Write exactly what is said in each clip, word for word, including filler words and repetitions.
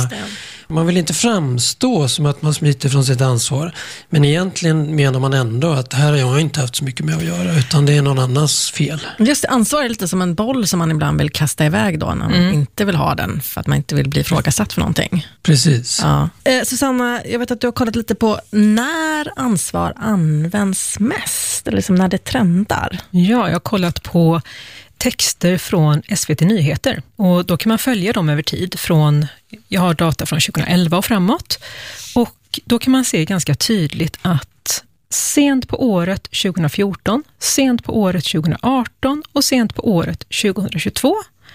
Man vill inte framstå som att man smiter från sitt ansvar. Men egentligen menar man ändå att det här har jag inte haft så mycket med att göra, utan det är någon annans fel. Just det, ansvar är lite som en boll som man ibland vill kasta iväg då när man mm. inte vill ha den för att man inte vill bli ifrågasatt för någonting. Precis. Ja. Eh, Susanna, jag vet att du har kollat lite på när ansvar används mest, eller liksom när det trendar. Ja, jag har kollat på texter från S V T Nyheter och då kan man följa dem över tid från, jag har data från tjugoelva och framåt, och då kan man se ganska tydligt att sent på året tjugofjorton, sent på året tjugoarton och sent på året tjugohundratjugotvå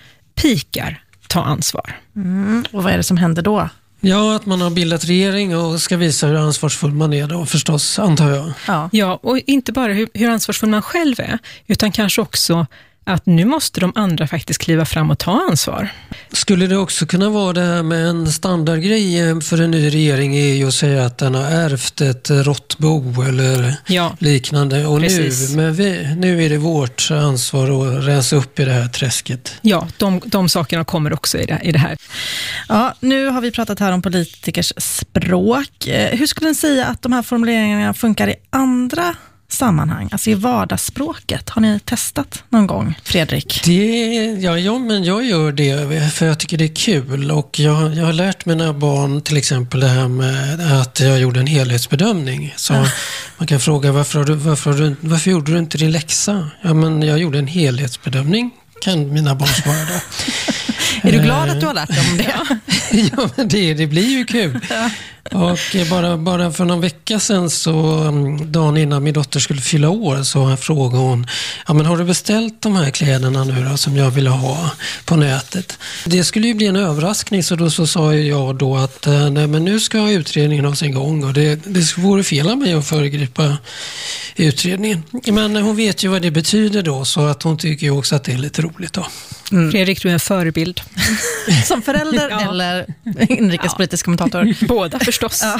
pikar ta ansvar. Mm. Och vad är det som händer då? Ja, att man har bildat regering och ska visa hur ansvarsfull man är då, förstås, antar jag. Ja, ja, och inte bara hur, hur ansvarsfull man själv är, utan kanske också att nu måste de andra faktiskt kliva fram och ta ansvar. Skulle det också kunna vara det här med en standardgrej för en ny regering är ju att säga att den har ärvt ett råttbo eller ja, liknande. Och nu, men vi, nu är det vårt ansvar att rensa upp i det här träsket. Ja, de, de sakerna kommer också i det, i det här. Ja, nu har vi pratat här om politikers språk. Hur skulle ni säga att de här formuleringarna funkar i andra sammanhang, alltså i vardagsspråket? Har ni testat någon gång, Fredrik? Det, ja, ja, men jag gör det för jag tycker det är kul, och jag, jag har lärt mina barn till exempel det här med att jag gjorde en helhetsbedömning. Så ja. Man kan fråga varför, har du, varför, har du, varför gjorde du inte din läxa? Ja, men jag gjorde en helhetsbedömning, kan mina barn svara då. Är du glad att du har lärt dig om det? Ja, men det, det blir ju kul. Ja. Och bara, bara för någon vecka sedan, så dagen innan min dotter skulle fylla år, så frågade hon, ja, men har du beställt de här kläderna nu då, som jag ville ha på nätet? Det skulle ju bli en överraskning, så då så sa jag då att nej, men nu ska utredningen ha sin gång, och det, det vore fel av mig att föregripa utredningen. Men hon vet ju vad det betyder då, så att hon tycker ju också att det är lite roligt då. Mm. Fredrik, du är en förebild. Som förälder ja. Eller inrikespolitisk ja. Kommentator? Båda förstås. Ja.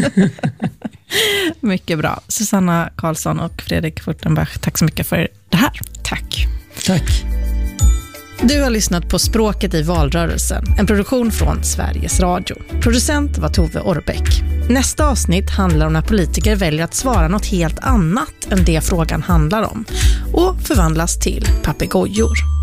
Mycket bra. Susanna Karlsson och Fredrik Furtenbach, tack så mycket för det här. Tack. Tack. Du har lyssnat på Språket i valrörelsen, en produktion från Sveriges Radio. Producent var Tove Orbeck. Nästa avsnitt handlar om när politiker väljer att svara något helt annat än det frågan handlar om och förvandlas till papegojor.